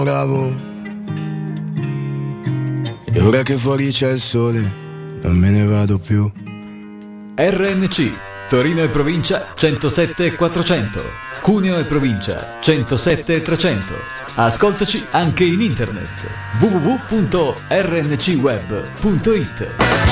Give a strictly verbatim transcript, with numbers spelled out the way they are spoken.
Bravo. E ora che fuori c'è il sole, non me ne vado più. R N C Torino e provincia centosette e quattrocento, Cuneo e provincia centosette e trecento. Ascoltaci anche in internet w w w punto r n c web punto i t.